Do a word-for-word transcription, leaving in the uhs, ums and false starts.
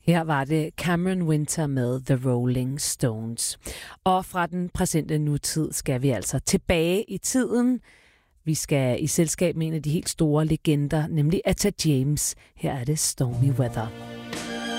Her var det Cameron Winter med The Rolling Stones. Og fra den præsente nutid skal vi altså tilbage i tiden. Vi skal i selskab med en af de helt store legender, nemlig Etta James. Her er det Stormy Weather.